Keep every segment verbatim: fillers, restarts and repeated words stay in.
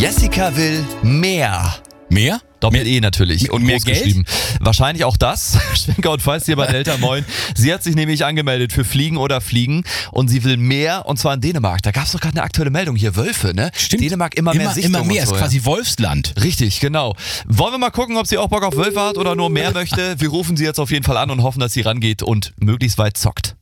Jessica will mehr. Mehr? Doppel-E natürlich und mehr groß geschrieben. Wahrscheinlich auch das. Schwenker und Feist hier bei Delta, moin. Sie hat sich nämlich angemeldet für Fliegen oder Fliegen und sie will mehr, und zwar in Dänemark. Da gab es doch gerade eine aktuelle Meldung hier, Wölfe, ne? Stimmt. Dänemark immer, mehr Immer, Sichtungen. immer mehr, und so, ist ja. quasi Wolfsland. Richtig, genau. Wollen wir mal gucken, ob sie auch Bock auf Wölfe hat oder nur mehr möchte? Wir rufen sie jetzt auf jeden Fall an und hoffen, dass sie rangeht und möglichst weit zockt.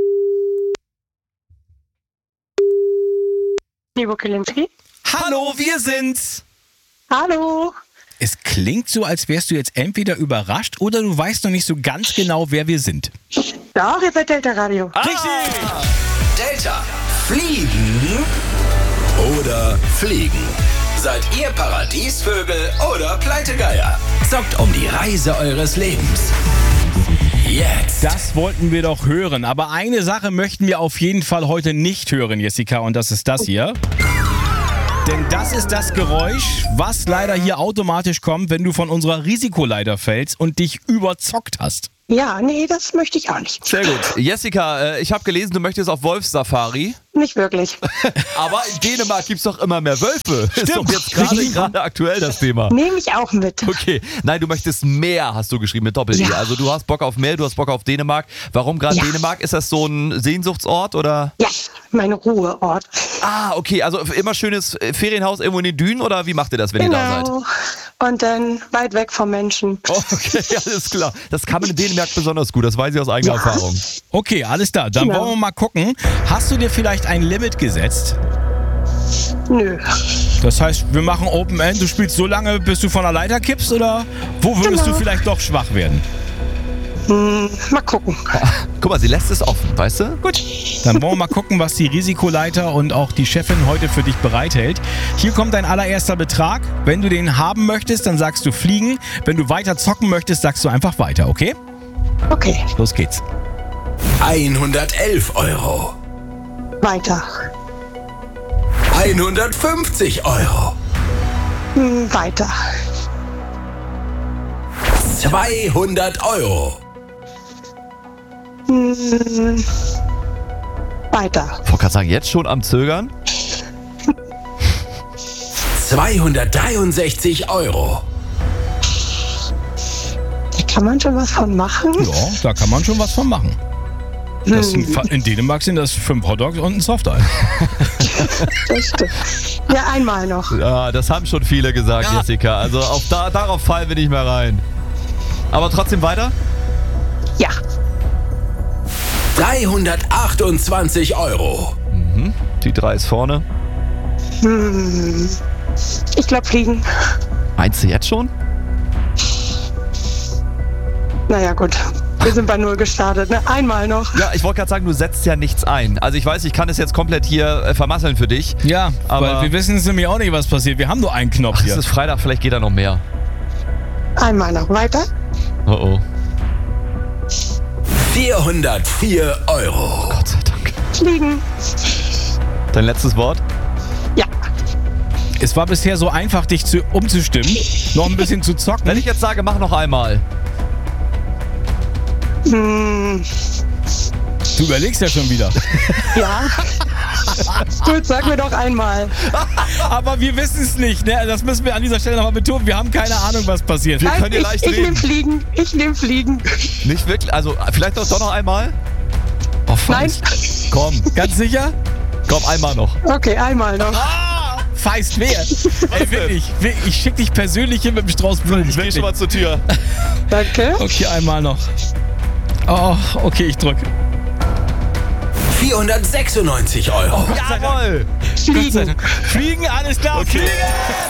Liebe Kilinski. Hallo, wir sind's. Hallo. Es klingt so, als wärst du jetzt entweder überrascht oder du weißt noch nicht so ganz genau, wer wir sind. Doch, ihr seid Delta Radio. Ah. Richtig! Delta. Fliegen oder Fliegen? Seid ihr Paradiesvögel oder Pleitegeier? Zockt um die Reise eures Lebens. Jetzt. Das wollten wir doch hören, aber eine Sache möchten wir auf jeden Fall heute nicht hören, Jessica, und das ist das hier. Denn das ist das Geräusch, was leider hier automatisch kommt, wenn du von unserer Risikoleiter fällst und dich überzockt hast. Ja, nee, das möchte ich auch nicht. Sehr gut. Jessica, äh, ich habe gelesen, du möchtest auf Wolfssafari. Nicht wirklich. Aber in Dänemark gibt es doch immer mehr Wölfe. Ist doch jetzt gerade gerade aktuell das Thema. Nehme ich auch mit. Okay, nein, du möchtest mehr, hast du geschrieben mit Doppel-E. Ja. Also du hast Bock auf mehr, du hast Bock auf Dänemark. Warum gerade Ja. Dänemark? Ist das so ein Sehnsuchtsort oder? Ja, mein Ruheort. Ah, okay, also immer schönes Ferienhaus irgendwo in den Dünen oder wie macht ihr das, wenn ihr da seid? Genau. Und dann weit weg vom Menschen. Oh, okay, alles klar. Das kann man in Dänemark besonders gut, das weiß ich aus eigener Ja. Erfahrung. Okay, alles klar. Dann Genau. wollen wir mal gucken. Hast du dir vielleicht ein Limit gesetzt? Nö. Das heißt, wir machen Open End, du spielst so lange, bis du von der Leiter kippst, oder wo würdest Genau. du vielleicht doch schwach werden? Hm, mal gucken. Guck mal, sie lässt es offen, weißt du? Gut, dann wollen wir mal gucken, was die Risikoleiter und auch die Chefin heute für dich bereithält. Hier kommt dein allererster Betrag. Wenn du den haben möchtest, dann sagst du fliegen. Wenn du weiter zocken möchtest, sagst du einfach weiter, okay? Okay, Los geht's. hundertelf Euro. weiter. hundertfünfzig Euro. Hm, weiter. zweihundert Euro. Hm, weiter. Ich wollte gerade sagen, jetzt schon am Zögern? zweihundertdreiundsechzig Euro. Da kann man schon was von machen. Ja, da kann man schon was von machen. Das Hm, sind, in Dänemark sind das fünf Hotdogs und ein Softeis. das stimmt. Ja, einmal noch. Ja, das haben schon viele gesagt, Ja. Jessica. Also auf da, darauf fallen wir nicht mehr rein. Aber trotzdem weiter? Ja. dreihundertachtundzwanzig Euro. Die drei ist vorne. Hm, ich glaube fliegen. Meinst du jetzt schon? Naja, gut. Wir sind bei Null gestartet, ne? Einmal noch. Ja, ich wollte gerade sagen, du setzt ja nichts ein. Also ich weiß, ich kann es jetzt komplett hier äh, vermasseln für dich. Ja, Aber- aber wir wissen es nämlich auch nicht, was passiert. Wir haben nur einen Knopf Ach, hier. es ist Freitag, vielleicht geht da noch mehr. Einmal noch. Weiter. Oh oh. vierhundertvier Euro. Gott sei Dank. Fliegen. Dein letztes Wort? Ja. Es war bisher so einfach, dich zu, umzustimmen, noch ein bisschen zu Wenn zocken. ich jetzt sage, mach noch einmal. Hm, Du überlegst ja schon wieder. ja. Gut, sag mir doch einmal. Aber wir wissen es nicht, ne? Das müssen wir an dieser Stelle nochmal betonen. Wir haben keine Ahnung, was passiert. Wir können ja ich leicht ich reden. nehme Fliegen. Ich nehme Fliegen. Nicht wirklich? Also vielleicht doch, doch noch einmal? Oh, Nein. Feist. Komm, Ganz sicher? komm, einmal noch. Okay, einmal noch. Ah, Feist wer? Ey, wirklich. Ich schick dich persönlich hin mit dem Strauß Blumen. Ich geh schon mal zur Tür. Danke. Okay, einmal noch. Oh, okay, ich drück. vierhundertsechsundneunzig Euro. Jawohl. Gott sei Fliegen. Dank. Fliegen, alles klar. Okay. Fliegen!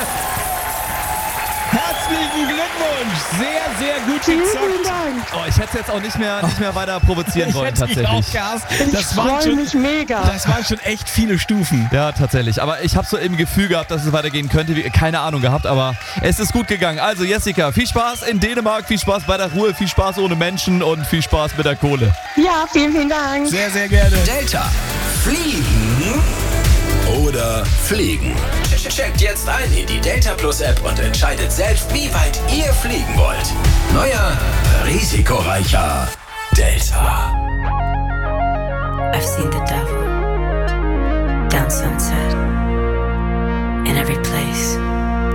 Herzlichen Glückwunsch. Sehr, sehr gut Vielen gezockt. Dank. Oh, ich hätte es jetzt auch nicht mehr, nicht mehr weiter provozieren Ich wollen, hätte dich tatsächlich. auch gehasst. Ich Das waren, freue schon, mich mega. das waren schon echt viele Stufen. Ja, tatsächlich. Aber ich habe so im Gefühl gehabt, dass es weitergehen könnte. Wie- Keine Ahnung gehabt, aber es ist gut gegangen. Also Jessica, viel Spaß in Dänemark, viel Spaß bei der Ruhe, viel Spaß ohne Menschen und viel Spaß mit der Kohle. Ja, vielen, vielen Dank. Sehr, sehr gerne. Delta. Fliegen oder Fliegen? Checkt jetzt ein in die Delta Plus App und entscheidet selbst, wie weit ihr fliegen wollt. Neuer, risikoreicher Delta. I've seen the devil down sunset in every place.